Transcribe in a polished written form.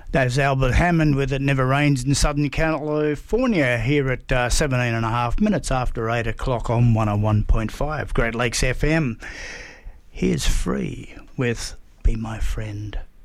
That's Albert Hammond with It Never Rains in Southern California here at 17 and a half minutes after 8 o'clock on 101.5 Great Lakes FM. Here's Free with Be My Friend.